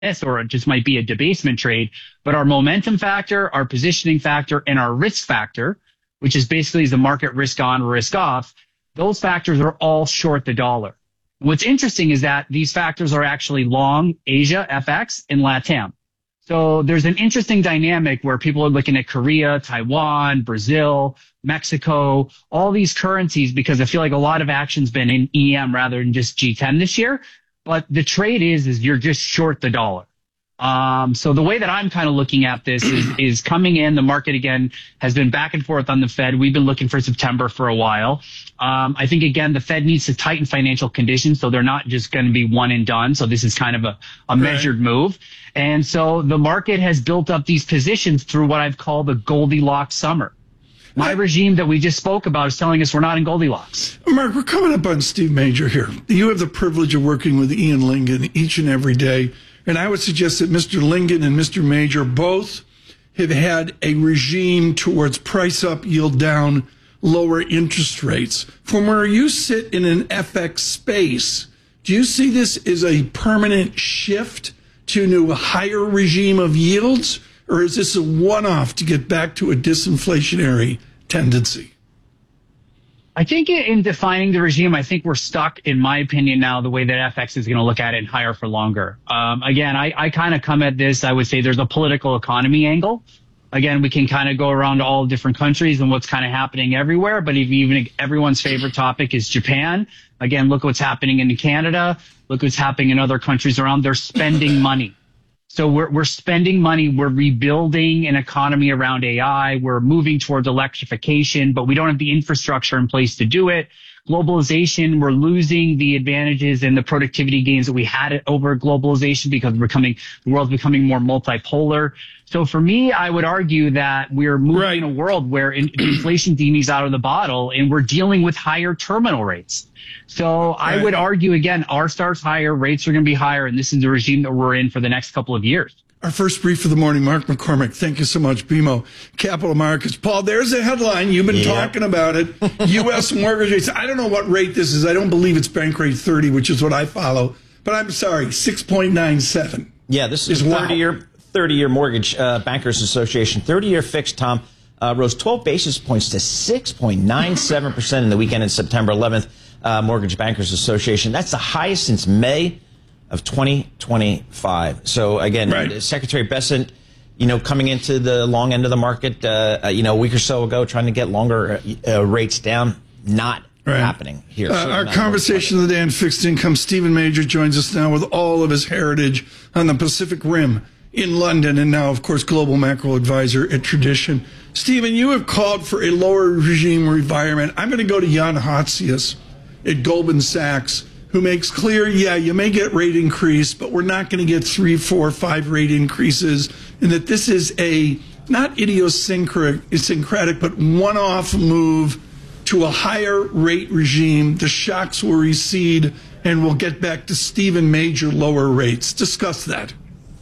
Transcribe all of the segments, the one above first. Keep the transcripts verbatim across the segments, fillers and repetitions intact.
this, or it just might be a debasement trade. But our momentum factor, our positioning factor, and our risk factor, which is basically the market risk on, risk off, those factors are all short the dollar. What's interesting is that these factors are actually long Asia, F X, and LATAM. So there's an interesting dynamic where people are looking at Korea, Taiwan, Brazil, Mexico, all these currencies, because I feel like a lot of action's been in E M rather than just G ten this year. But the trade is, is you're just short the dollar. Um, so the way that I'm kind of looking at this is, is coming in. The market, again, has been back and forth on the Fed. We've been looking for September for a while. Um, I think, again, the Fed needs to tighten financial conditions, so they're not just going to be one and done. So this is kind of a, a measured right. move. And so the market has built up these positions through what I've called the Goldilocks summer. My regime that we just spoke about is telling us we're not in Goldilocks. Mark, we're coming up on Steve Major here. You have the privilege of working with Ian Lingen each and every day. And I would suggest that Mister Lingen and Mister Major both have had a regime towards price up, yield down, lower interest rates. From where you sit in an F X space, do you see this as a permanent shift to a new higher regime of yields? Or is this a one-off to get back to a disinflationary tendency? I think in defining the regime, I think we're stuck, in my opinion, now the way that F X is going to look at it, higher for longer. Um, again, I, I kind of come at this, I would say there's a political economy angle. Again, we can kind of go around to all different countries and what's kind of happening everywhere. But if even everyone's favorite topic is Japan, again, look what's happening in Canada. Look what's happening in other countries around. They're spending money. So we're, we're spending money. We're rebuilding an economy around A I. We're moving towards electrification, but we don't have the infrastructure in place to do it. Globalization, we're losing the advantages and the productivity gains that we had over globalization because we're becoming, the world's becoming more multipolar. So for me, I would argue that we're moving right. in a world where in, inflation genie's out of the bottle and we're dealing with higher terminal rates. So I right. would argue, again, R star's higher, rates are going to be higher, and this is the regime that we're in for the next couple of years. Our first brief of the morning, Mark McCormick. Thank you so much, B M O Capital Markets. Paul, there's a headline. You've been yep. talking about it. U S mortgage rates. I don't know what rate this is. I don't believe it's bank rate thirty, which is what I follow. But I'm sorry, six point nine seven. Yeah, this is, is thirty-year wow. thirty-year mortgage, uh, Bankers Association. thirty-year fixed, Tom, uh, rose twelve basis points to six point nine seven percent in the weekend in September eleventh. Uh, Mortgage Bankers Association. That's the highest since May of twenty twenty-five. So again, right. Secretary Bessent, you know, coming into the long end of the market, uh, you know, a week or so ago, trying to get longer uh, rates down, not right. happening here. Uh, our conversation of the day on fixed income. Stephen Major joins us now with all of his heritage on the Pacific Rim in London, and now, of course, global macro advisor at Tradition. Stephen, you have called for a lower regime environment. I'm going to go to Jan Hatzius at Goldman Sachs, who makes clear, yeah, you may get rate increase, but we're not going to get three, four, five rate increases, and that this is a not idiosyncratic, but one-off move to a higher rate regime. The shocks will recede, and we'll get back to Stephen Major lower rates. Discuss that.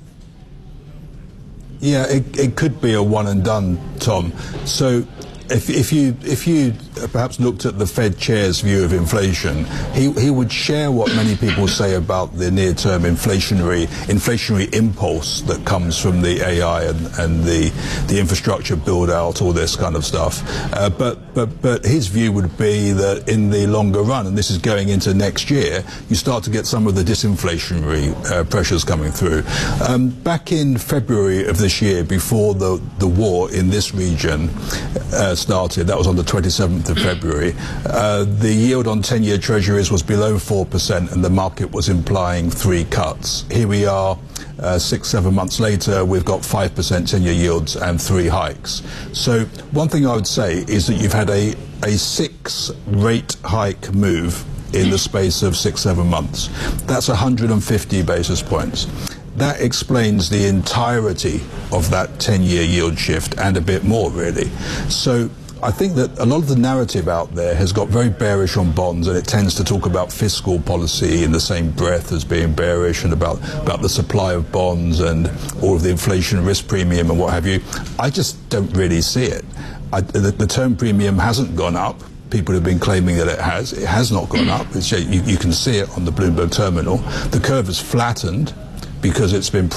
Yeah, it, it could be a one and done, Tom. So if, if you if you perhaps looked at the Fed chair's view of inflation, he he would share what many people say about the near-term inflationary inflationary impulse that comes from the A I and, and the the infrastructure build-out, all this kind of stuff. Uh, but but but his view would be that in the longer run, and this is going into next year, you start to get some of the disinflationary uh, pressures coming through. Um, back in February of this year, before the the war in this region uh, started, that was on the twenty-seventh of February, uh, the yield on ten-year treasuries was below four percent and the market was implying three cuts. Here we are, uh, six, seven months later, we've got five percent ten-year yields and three hikes. So one thing I would say is that you've had a, a six rate hike move in the space of six, seven months. That's one hundred fifty basis points. That explains the entirety of that ten-year yield shift and a bit more, really. So I think that a lot of the narrative out there has got very bearish on bonds, and it tends to talk about fiscal policy in the same breath as being bearish, and about, about the supply of bonds and all of the inflation risk premium and what have you. I just don't really see it. I, the, the term premium hasn't gone up. People have been claiming that it has. It has not gone up. It's, you, you can see it on the Bloomberg terminal. The curve has flattened. because it's been